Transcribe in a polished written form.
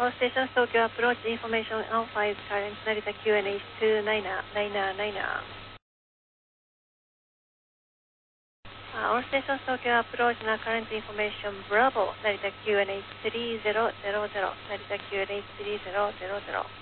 All stations Tokyo approach information Alpha is current Narita QNH 29999. All stations Tokyo approach now current information Bravo Narita QNH 3000 Narita QNH 3000.